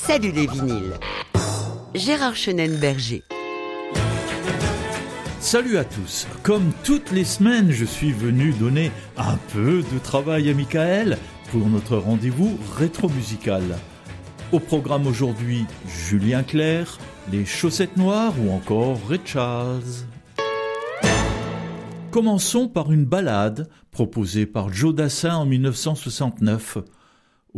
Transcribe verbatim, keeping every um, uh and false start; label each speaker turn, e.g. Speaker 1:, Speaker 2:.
Speaker 1: Salut les vinyles. Gérard Chenen-Berger.
Speaker 2: Salut à tous. Comme toutes les semaines, je suis venu donner un peu de travail à Michael pour notre rendez-vous rétro-musical. Au programme aujourd'hui, Julien Clerc, Les Chaussettes Noires ou encore Ray Charles. Commençons par une ballade proposée par Joe Dassin en dix-neuf cent soixante-neuf.